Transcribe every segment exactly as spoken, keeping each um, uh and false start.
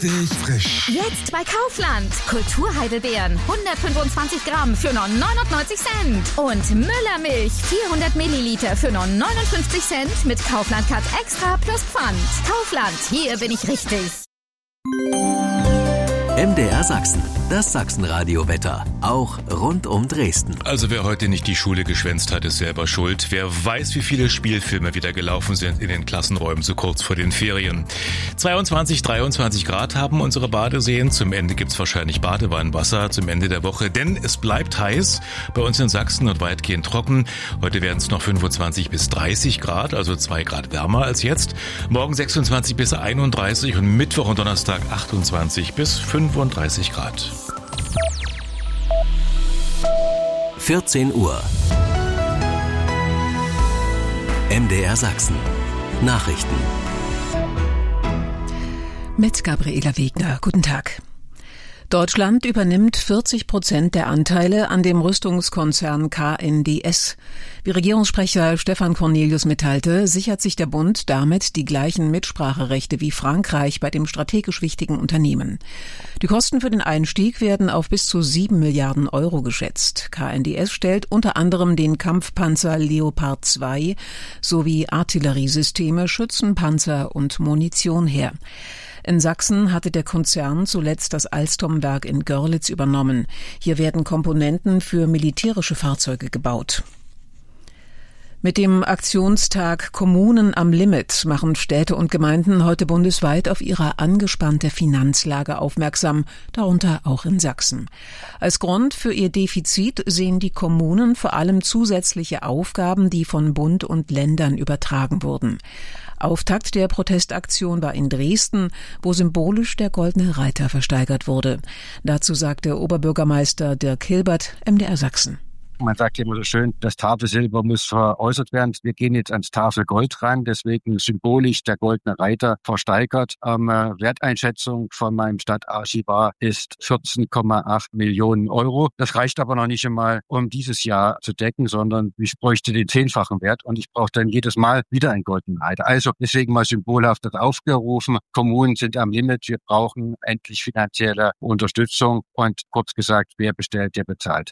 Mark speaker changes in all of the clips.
Speaker 1: richtig frisch.
Speaker 2: Jetzt bei Kaufland. Kulturheidelbeeren hundertfünfundzwanzig Gramm für nur neunundneunzig Cent. Und Müllermilch vierhundert Milliliter für nur neunundfünfzig Cent mit Kaufland Cut Extra plus Pfand. Kaufland, hier bin ich richtig.
Speaker 3: M D R Sachsen, das Sachsenradio-Wetter, auch rund um Dresden.
Speaker 4: Also wer heute nicht die Schule geschwänzt hat, ist selber schuld. Wer weiß, wie viele Spielfilme wieder gelaufen sind in den Klassenräumen so kurz vor den Ferien. zweiundzwanzig, dreiundzwanzig Grad haben unsere Badeseen. Zum Ende gibt's wahrscheinlich Badewannenwasser zum Ende der Woche, denn es bleibt heiß. Bei uns in Sachsen und weitgehend trocken. Heute werden es noch fünfundzwanzig bis dreißig Grad, also zwei Grad wärmer als jetzt. Morgen sechsundzwanzig bis einunddreißig und Mittwoch und Donnerstag achtundzwanzig bis fünfunddreißig Grad.
Speaker 3: vierzehn Uhr. M D R Sachsen. Nachrichten.
Speaker 5: Mit Gabriela Wegner. Guten Tag. Deutschland übernimmt vierzig Prozent der Anteile an dem Rüstungskonzern K N D S. Wie Regierungssprecher Stefan Cornelius mitteilte, sichert sich der Bund damit die gleichen Mitspracherechte wie Frankreich bei dem strategisch wichtigen Unternehmen. Die Kosten für den Einstieg werden auf bis zu sieben Milliarden Euro geschätzt. K N D S stellt unter anderem den Kampfpanzer Leopard zwei sowie Artilleriesysteme, Schützenpanzer und Munition her. In Sachsen hatte der Konzern zuletzt das Alstom-Werk in Görlitz übernommen. Hier werden Komponenten für militärische Fahrzeuge gebaut. Mit dem Aktionstag Kommunen am Limit machen Städte und Gemeinden heute bundesweit auf ihre angespannte Finanzlage aufmerksam, darunter auch in Sachsen. Als Grund für ihr Defizit sehen die Kommunen vor allem zusätzliche Aufgaben, die von Bund und Ländern übertragen wurden. Auftakt der Protestaktion war in Dresden, wo symbolisch der Goldene Reiter versteigert wurde. Dazu sagte Oberbürgermeister Dirk Hilbert, M D R Sachsen.
Speaker 6: Man sagt immer so schön, das Tafelsilber muss veräußert werden. Wir gehen jetzt ans Tafelgold ran, deswegen symbolisch der Goldene Reiter versteigert. Ähm, Werteinschätzung von meinem Stadtarchivar ist vierzehn Komma acht Millionen Euro. Das reicht aber noch nicht einmal, um dieses Jahr zu decken, sondern ich bräuchte den zehnfachen Wert und ich brauche dann jedes Mal wieder einen Goldenen Reiter. Also deswegen mal symbolhaft das aufgerufen. Kommunen sind am Limit. Wir brauchen endlich finanzielle Unterstützung und kurz gesagt, wer bestellt, der bezahlt.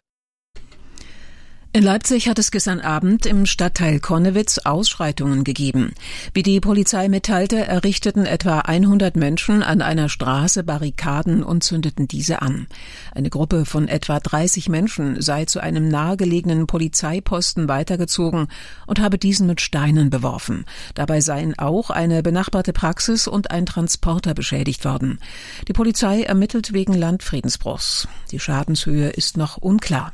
Speaker 5: In Leipzig hat es gestern Abend im Stadtteil Connewitz Ausschreitungen gegeben. Wie die Polizei mitteilte, errichteten etwa hundert Menschen an einer Straße Barrikaden und zündeten diese an. Eine Gruppe von etwa dreißig Menschen sei zu einem nahegelegenen Polizeiposten weitergezogen und habe diesen mit Steinen beworfen. Dabei seien auch eine benachbarte Praxis und ein Transporter beschädigt worden. Die Polizei ermittelt wegen Landfriedensbruchs. Die Schadenshöhe ist noch unklar.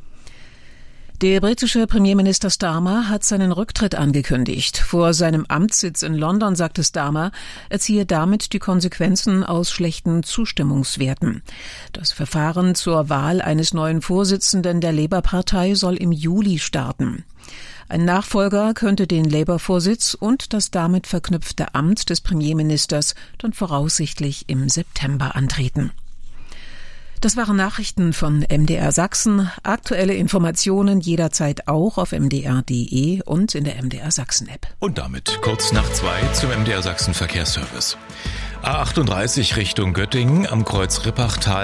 Speaker 5: Der britische Premierminister Starmer hat seinen Rücktritt angekündigt. Vor seinem Amtssitz in London sagte Starmer, er ziehe damit die Konsequenzen aus schlechten Zustimmungswerten. Das Verfahren zur Wahl eines neuen Vorsitzenden der Labour-Partei soll im Juli starten. Ein Nachfolger könnte den Labour-Vorsitz und das damit verknüpfte Amt des Premierministers dann voraussichtlich im September antreten. Das waren Nachrichten von M D R Sachsen. Aktuelle Informationen jederzeit auch auf m d r punkt d e und in der M D R Sachsen App.
Speaker 4: Und damit kurz nach zwei zum M D R Sachsen Verkehrsservice. A achtunddreißig Richtung Göttingen am Kreuz Rippachtal.